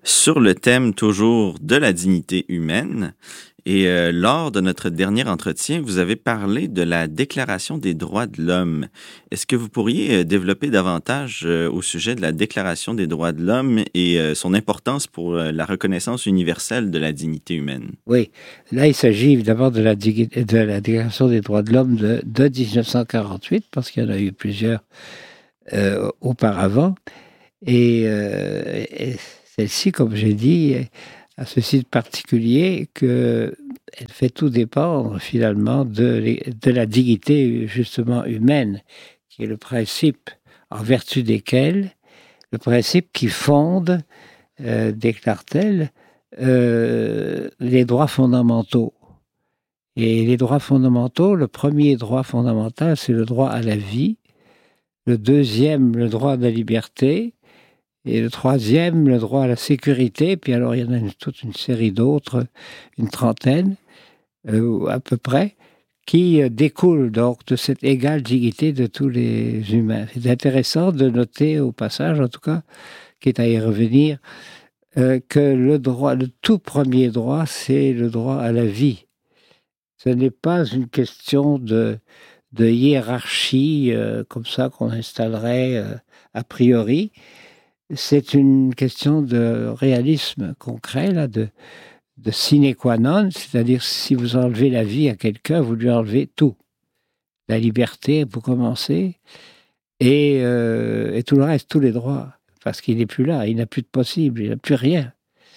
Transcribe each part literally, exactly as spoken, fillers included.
sur le thème toujours de la dignité humaine. Et euh, lors de notre dernier entretien, vous avez parlé de la Déclaration des droits de l'homme. Est-ce que vous pourriez euh, développer davantage euh, au sujet de la Déclaration des droits de l'homme et euh, son importance pour euh, la reconnaissance universelle de la dignité humaine? Oui, là il s'agit évidemment de la, de la Déclaration des droits de l'homme de, de dix-neuf cent quarante-huit, parce qu'il y en a eu plusieurs euh, auparavant. Et, euh, et celle-ci, comme j'ai dit, a ceci de particulier qu'elle fait tout dépendre finalement de, de la dignité justement humaine, qui est le principe en vertu desquels, le principe qui fonde, euh, déclare-t-elle, euh, les droits fondamentaux. Et les droits fondamentaux, le premier droit fondamental, c'est le droit à la vie, le deuxième, le droit de la liberté, et le troisième, le droit à la sécurité. Puis alors, il y en a une, toute une série d'autres, une trentaine euh, à peu près, qui euh, découlent donc de cette égale dignité de tous les humains. C'est intéressant de noter au passage, en tout cas, quitte à y revenir, euh, que le droit, le tout premier droit, c'est le droit à la vie. Ce n'est pas une question de, de hiérarchie euh, comme ça qu'on installerait euh, a priori. C'est une question de réalisme concret, là, de, de sine qua non, c'est-à-dire si vous enlevez la vie à quelqu'un, vous lui enlevez tout. La liberté, pour commencer, et, euh, et tout le reste, tous les droits, parce qu'il n'est plus là, il n'a plus de possible, il n'a plus rien.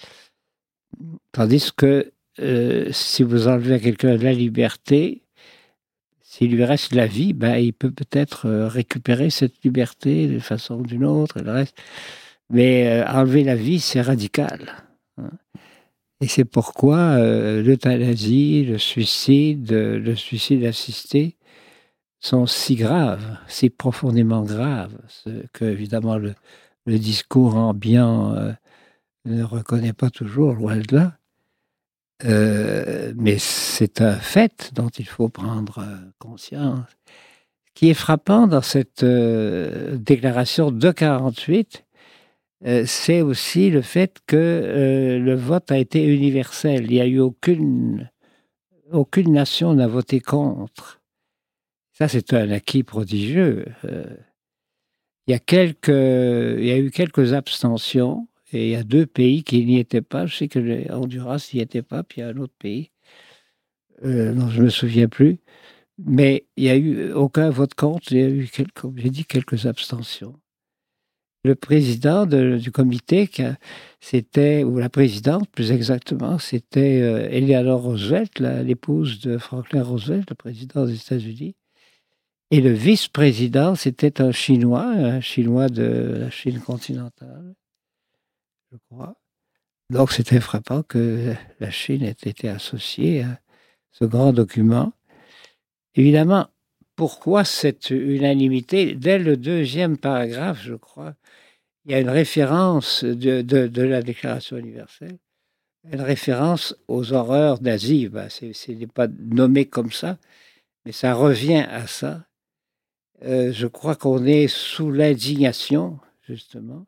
Tandis que euh, si vous enlevez à quelqu'un la liberté, s'il lui reste la vie, ben, il peut peut-être euh, récupérer cette liberté d'une façon ou d'une autre, et le reste. Mais euh, enlever la vie, c'est radical. Hein. Et c'est pourquoi euh, l'euthanasie, le suicide, euh, le suicide assisté sont si graves, si profondément graves, ce que, évidemment, le, le discours ambiant euh, ne reconnaît pas toujours, loin de là. Euh, mais c'est un fait dont il faut prendre euh, conscience. Ce qui est frappant dans cette euh, déclaration de quarante-huit, euh, c'est aussi le fait que euh, le vote a été universel. Il n'y a eu aucune, aucune nation n'a voté contre. Ça, c'est un acquis prodigieux. Euh, il y a quelques, il y a eu quelques abstentions. Et il y a deux pays qui n'y étaient pas. Je sais que le Honduras n'y était pas, puis il y a un autre pays euh, dont je ne me souviens plus. Mais il n'y a eu aucun vote contre. Il y a eu, quelques, comme j'ai dit, quelques abstentions. Le président de, du comité, c'était, ou la présidente plus exactement, c'était euh, Eleanor Roosevelt, la, l'épouse de Franklin Roosevelt, le président des États-Unis. Et le vice-président, c'était un Chinois, un Chinois de la Chine continentale, je crois. Donc, c'était frappant que la Chine ait été associée à ce grand document. Évidemment, pourquoi cette unanimité? Dès le deuxième paragraphe, je crois, il y a une référence de, de, de la Déclaration universelle, une référence aux horreurs nazies. Ben, c'est, c'est n'est pas nommé comme ça, mais ça revient à ça. Euh, je crois qu'on est sous l'indignation, justement.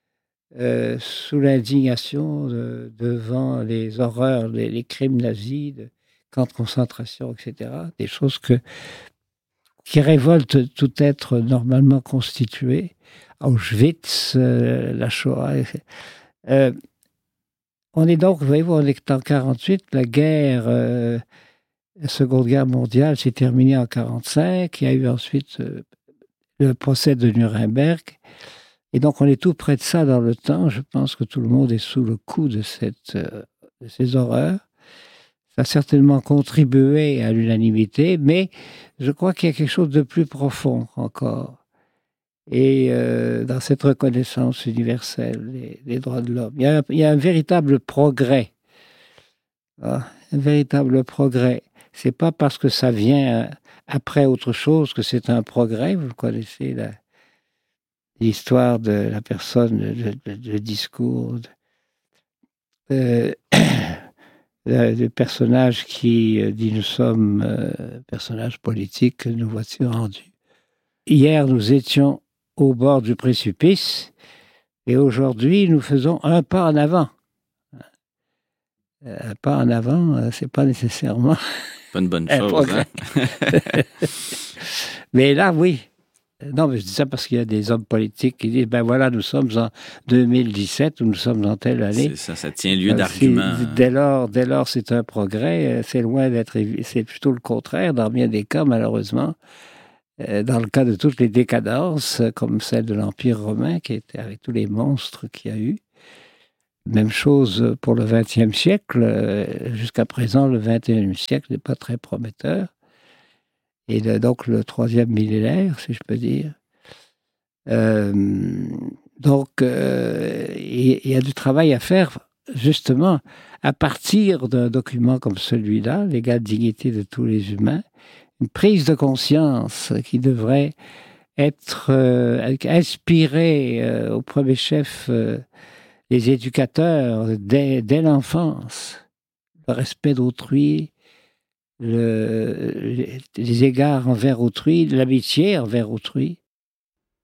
Euh, sous l'indignation de, devant les horreurs, les, les crimes nazis, de camps de concentration, et cetera. Des choses que, qui révoltent tout être normalement constitué. Auschwitz, euh, la Shoah. Euh, on est donc, voyez-vous, on est en quarante-huit, la guerre, euh, la Seconde Guerre mondiale s'est terminée en quarante-cinq. Il y a eu ensuite euh, le procès de Nuremberg. Et donc, on est tout près de ça dans le temps. Je pense que tout le monde est sous le coup de, cette, euh, de ces horreurs. Ça a certainement contribué à l'unanimité, mais je crois qu'il y a quelque chose de plus profond encore. Et euh, dans cette reconnaissance universelle des, des droits de l'homme, il y a, il y a un véritable progrès. Ah, un véritable progrès. C'est pas parce que ça vient après autre chose que c'est un progrès. Vous le connaissez, là. L'histoire de la personne, le, le, le discours, de, euh, le personnage qui dit « Nous sommes euh, personnage politique que nous voici rendus. Hier, nous étions au bord du précipice et aujourd'hui, nous faisons un pas en avant. » un pas en avant, c'est pas nécessairement pas une bonne chose. Hein? Mais là, oui. Non, mais je dis ça parce qu'il y a des hommes politiques qui disent, ben voilà, nous sommes en deux mille dix-sept ou nous sommes en telle année. C'est ça, ça tient lieu d'argument. Si, dès lors, dès lors, c'est un progrès. C'est loin d'être, c'est plutôt le contraire dans bien des cas, malheureusement. Dans le cas de toutes les décadences, comme celle de l'Empire romain, qui était avec tous les monstres qu'il y a eu. Même chose pour le vingtième siècle. Jusqu'à présent, le vingt et unième siècle n'est pas très prometteur. Et le, donc le troisième millénaire, si je peux dire. Euh, donc, euh, il, il y a du travail à faire, justement, à partir d'un document comme celui-là, l'égale dignité de tous les humains, une prise de conscience qui devrait être euh, inspirée euh, au premier chef euh, les éducateurs dès, dès l'enfance, le respect d'autrui, Le, les égards envers autrui, l'amitié envers autrui,